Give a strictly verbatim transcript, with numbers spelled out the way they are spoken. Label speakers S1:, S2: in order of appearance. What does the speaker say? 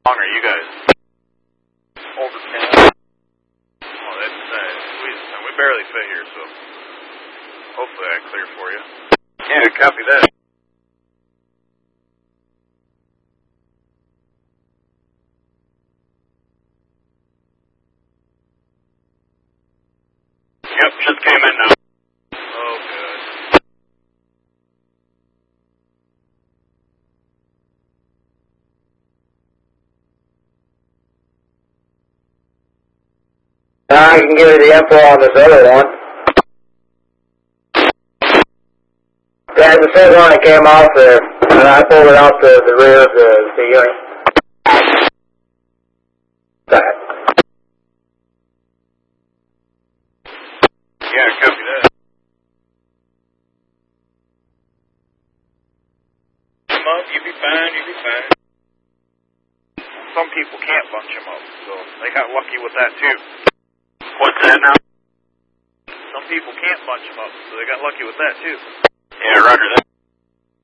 S1: long are you guys?
S2: Over ten.
S1: Oh, that's uh, we, we barely fit here, so hopefully I clear for you. Yeah, copy that. Yep, just came in now. Oh, good.
S2: Now I can give you the info on this other one. Yeah, the second one that came off there, and I pulled it off the, the rear of the, the unit. That.
S1: Yeah, copy that. Come up, you be fine, you be fine. Some people can't bunch them up, so they got lucky with that too. What's that now? Some people can't bunch them up, so they got lucky with that too. Yeah, roger that.